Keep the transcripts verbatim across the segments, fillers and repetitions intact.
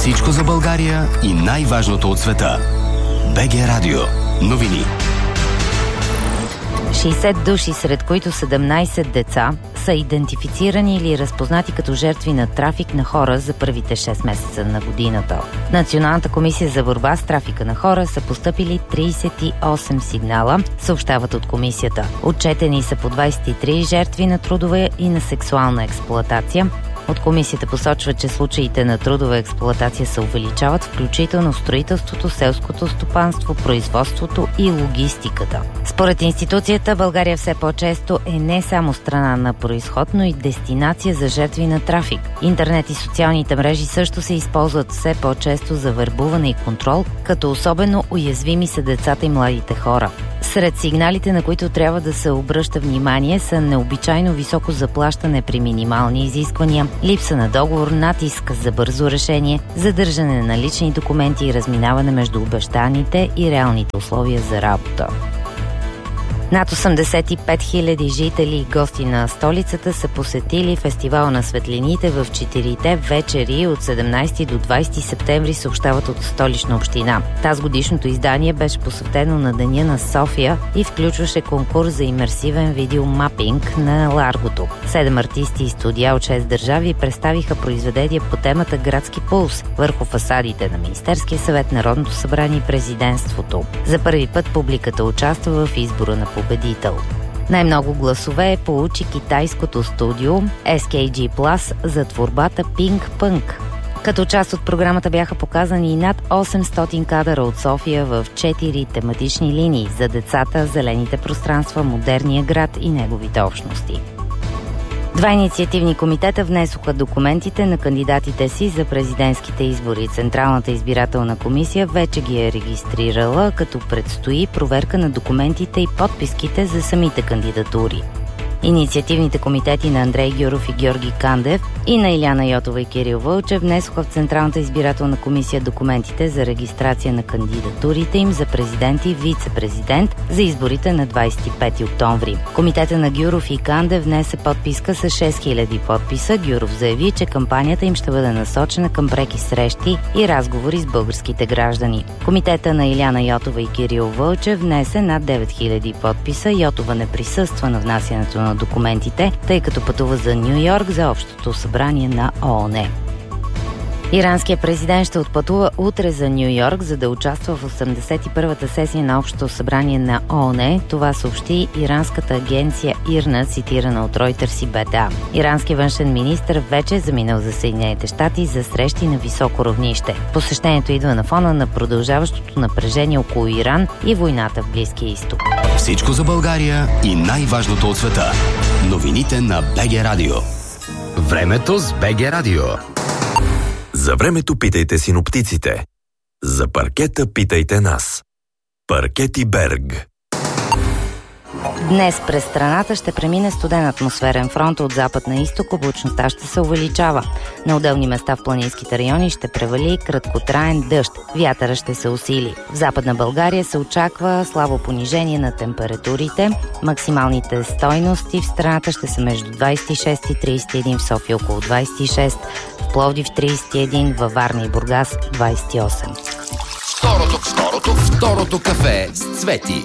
Всичко за България и най-важното от света. БГ Радио. Новини. шейсет души, сред които седемнайсет деца, са идентифицирани или разпознати като жертви на трафик на хора за първите шест месеца на годината. В Националната комисия за борба с трафика на хора са постъпили трийсет и осем сигнала, съобщават от комисията. Отчетени са по двайсет и три жертви на трудова и на сексуална експлоатация. От комисията посочва, че случаите на трудова експлоатация се увеличават, включително строителството, селското стопанство, производството и логистиката. Според институцията, България все по-често е не само страна на произход, но и дестинация за жертви на трафик. Интернет и социалните мрежи също се използват все по-често за вербуване и контрол, като особено уязвими са децата и младите хора. Сред сигналите, на които трябва да се обръща внимание, са необичайно високо заплащане при минимални изисквания, липса на договор, натиск за бързо решение, задържане на лични документи и разминаване между обещаните и реалните условия за работа. Над осемдесет и пет хиляди жители и гости на столицата са посетили фестивал на светлините в четирите вечери от седемнайсети до двайсети септември, съобщават от Столична община. Таз годишното издание беше посветено на Деня на София и включваше конкурс за имерсивен видеомапинг на Ларгото. Седем артисти и студия от шест държави представиха произведения по темата Градски пулс върху фасадите на Министерския съвет, Народното събрание и президентството. За първи път публиката участва в избора на победител. Най-много гласове получи китайското студио Ес Кей Джи Plus за творбата Pink Punk. Като част от програмата бяха показани и над осемстотин кадъра от София в четири тематични линии за децата, зелените пространства, модерния град и неговите общности. Два инициативни комитета внесоха документите на кандидатите си за президентските избори. Централната избирателна комисия вече ги е регистрирала, като предстои проверка на документите и подписките за самите кандидатури. Инициативните комитети на Андрей Гюров и Георги Кандев и на Иляна Йотова и Кирил Вълчев внесоха в Централната избирателна комисия документите за регистрация на кандидатурите им за президент и вице-президент за изборите на двайсет и пети октомври. Комитета на Гюров и Кандев внесе подписка с шест хиляди подписа. Гюров заяви, че кампанията им ще бъде насочена към преки срещи и разговори с българските граждани. Комитета на Иляна Йотова и Кирил Вълчев внесе над девет хиляди подписа. Йотова не присъства на внасянето на документите, тъй като пътува за Ню Йорк за общото събрание на ООН. Иранският президент ще отпътува утре за Ню Йорк, за да участва в осемдесет и първата сесия на общото събрание на ООН. Това съобщи иранската агенция ИРНА, цитирана от Reuters и Б Д А. Иранският външен министър вече е заминал за Съединените щати за срещи на високо равнище. Посещението идва на фона на продължаващото напрежение около Иран и войната в Близкия изток. Всичко за България и най-важното от света. Новините на БГ Радио. Времето с БГ Радио. За времето питайте синоптиците. За паркета питайте нас. Паркети Берг. Днес през страната ще премине студен атмосферен фронт от запад на изток, облачността ще се увеличава. На отделни места в планинските райони ще превали краткотраен дъжд. Вятъра ще се усили. В Западна България се очаква слабо понижение на температурите. Максималните стойности в страната ще са между двайсет и шест и трийсет и един, в София около двайсет и шест, в Пловдив трийсет и един, във Варна и Бургас двайсет и осем. Второто, второто, второто кафе с Цвети.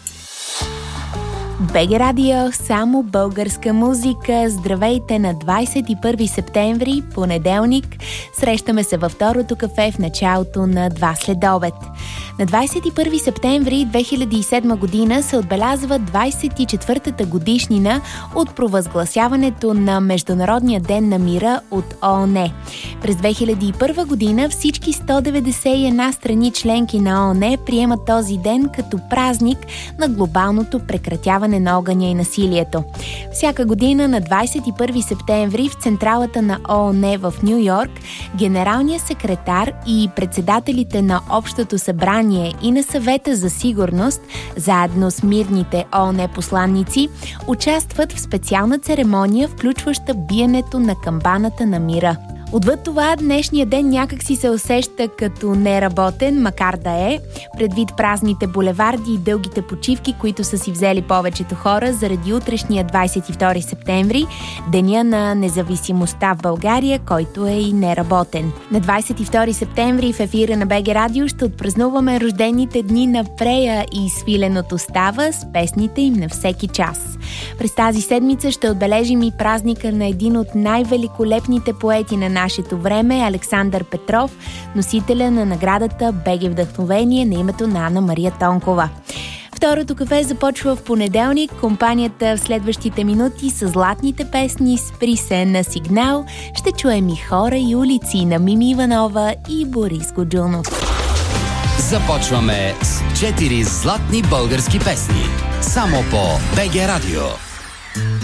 БГ Радио, само българска музика. Здравейте на двайсет и първи септември, понеделник. Срещаме се във второто кафе в началото на два следобед. На двайсет и първи септември две хиляди и седма година се отбелязва двайсет и четвъртата годишнина от провъзгласяването на Международния ден на мира от ООН. През две хиляди и първа година всички сто деветдесет и една страни членки на ООН приемат този ден като празник на глобалното прекратяване на огъня и насилието. Всяка година на двайсет и първи септември в централата на ООН в Ню Йорк генералният секретар и председателите на Общото събрание и на Съвета за сигурност, заедно с мирните ООН посланници, участват в специална церемония, включваща биенето на камбаната на мира. Отвъд това, днешния ден някак си се усеща като неработен, макар да е, предвид празните булеварди и дългите почивки, които са си взели повечето хора заради утрешния двадесет и втори септември, деня на независимостта в България, който е и неработен. На двадесет и втори септември в ефира на БГ Радио ще отпразнуваме рождените дни на Прея и Свиленото става с песните им на всеки час. През тази седмица ще отбележим и празника на един от най-великолепните поети на нашето време, Александър Петров, носителя на наградата БГ Вдъхновение на името на Анна Мария Тонкова. Второто кафе започва в понеделник. Компанията в следващите минути с златните песни "Спри се" на Сигнал. Ще чуем и "Хора и улици" на Мими Иванова и Борис Годжунов. Започваме с четири златни български песни. Само по БГ Радио.